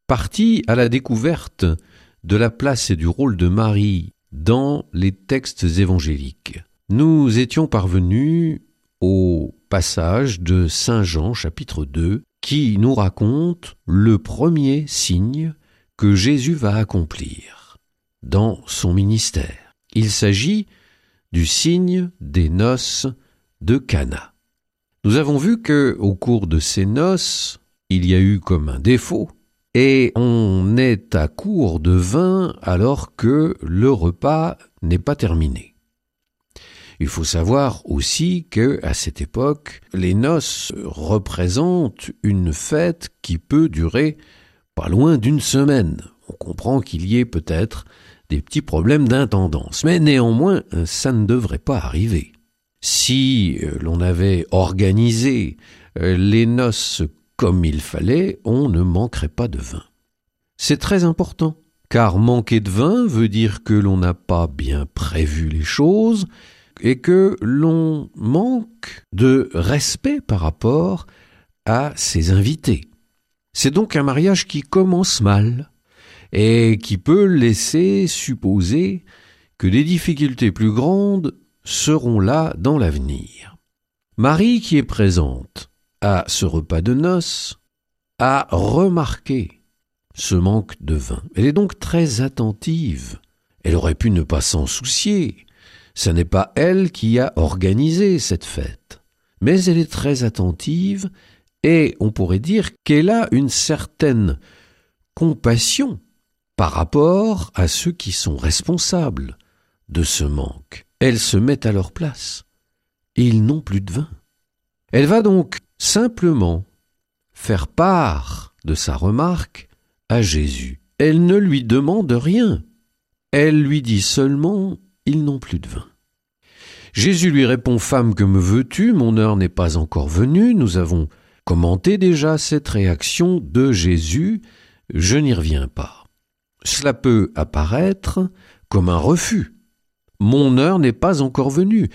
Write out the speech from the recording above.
Parti à la découverte de la place et du rôle de Marie dans les textes évangéliques, nous étions parvenus au passage de Saint Jean chapitre 2 qui nous raconte le premier signe que Jésus va accomplir dans son ministère. Il s'agit du signe des noces de Cana. Nous avons vu que au cours de ces noces, il y a eu comme un défaut et on est à court de vin alors que le repas n'est pas terminé. Il faut savoir aussi que, à cette époque, les noces représentent une fête qui peut durer pas loin d'une semaine. On comprend qu'il y ait peut-être des petits problèmes d'intendance, mais néanmoins, ça ne devrait pas arriver. Si l'on avait organisé les noces comme il fallait, on ne manquerait pas de vin. C'est très important, car manquer de vin veut dire que l'on n'a pas bien prévu les choses et que l'on manque de respect par rapport à ses invités. C'est donc un mariage qui commence mal et qui peut laisser supposer que des difficultés plus grandes seront là dans l'avenir. Marie, qui est présente à ce repas de noces, a remarqué ce manque de vin. Elle est donc très attentive. Elle aurait pu ne pas s'en soucier. Ce n'est pas elle qui a organisé cette fête. Mais elle est très attentive et on pourrait dire qu'elle a une certaine compassion par rapport à ceux qui sont responsables de ce manque. Elle se met à leur place et ils n'ont plus de vin. Elle va donc simplement faire part de sa remarque à Jésus. Elle ne lui demande rien. Elle lui dit seulement « Ils n'ont plus de vin ». Jésus lui répond « Femme, que me veux-tu ? Mon heure n'est pas encore venue. » Nous avons commenté déjà cette réaction de Jésus. Je n'y reviens pas. Cela peut apparaître comme un refus. Mon heure n'est pas encore venue.